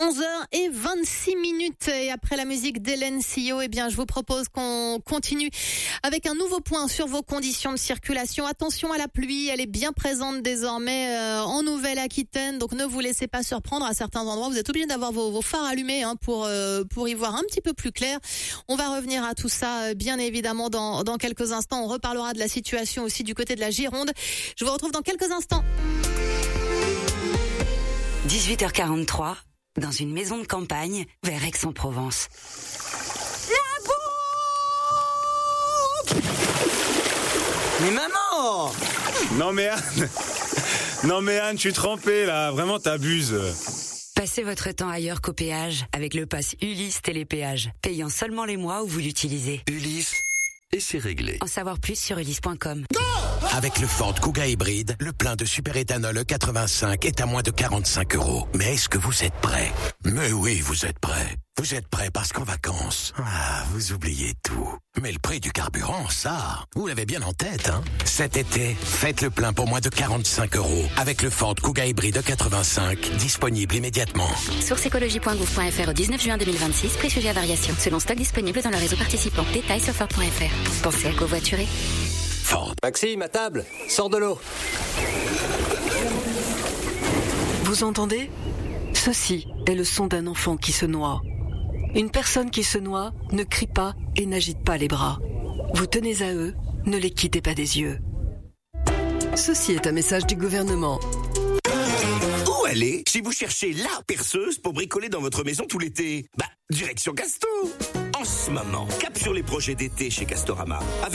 11h26 et après la musique d'Hélène Sillot, eh bien, je vous propose qu'on continue avec un nouveau point sur vos conditions de circulation. Attention à la pluie, elle est bien présente désormais en Nouvelle-Aquitaine, donc ne vous laissez pas surprendre. À certains endroits, vous êtes obligés d'avoir vos phares allumés pour y voir un petit peu plus clair. On va revenir à tout ça, bien évidemment, dans quelques instants. On reparlera de la situation aussi du côté de la Gironde. Je vous retrouve dans quelques instants. 18h43, dans une maison de campagne, vers Aix-en-Provence. La bouffe! Mais maman! Non mais Anne, je suis trempé là, vraiment t'abuses. Passez votre temps ailleurs qu'au péage, avec le pass Ulysse Télépéage, payant seulement les mois où vous l'utilisez. Ulysse, et c'est réglé. En savoir plus sur ulysse.com. Avec le Ford Kuga hybride, le plein de superéthanol E85 est à moins de 45 €. Mais est-ce que vous êtes prêts? Mais oui, vous êtes prêts. Vous êtes prêts parce qu'en vacances, vous oubliez tout. Mais le prix du carburant, ça, vous l'avez bien en tête, hein? Cet été, faites le plein pour moins de 45 € avec le Ford Kuga hybride E85, disponible immédiatement. Sourceécologie.gouv.fr au 19 juin 2026, prix sujet à variation, selon stock disponible dans le réseau participant. Détails sur Ford.fr. Pensez à covoiturer. Ford. Maxime, à table, sors de l'eau. Vous entendez? Ceci est le son d'un enfant qui se noie. Une personne qui se noie ne crie pas et n'agite pas les bras. Vous tenez à eux, ne les quittez pas des yeux. Ceci est un message du gouvernement. Où aller si vous cherchez la perceuse pour bricoler dans votre maison tout l'été? Direction Casto. En ce moment, cap sur les projets d'été chez Castorama. Avec